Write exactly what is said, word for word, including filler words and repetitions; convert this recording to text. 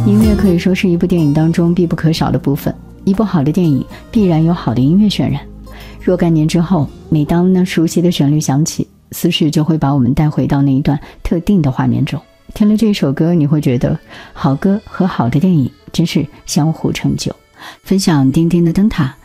音乐可以说是一部电影当中必不可少的部分，一部好的电影必然有好的音乐渲染。若干年之后，每当那熟悉的旋律响起，思绪就会把我们带回到那一段特定的画面中。听了这首歌，你会觉得好歌和好的电影真是相互成就。分享钉钉的灯塔，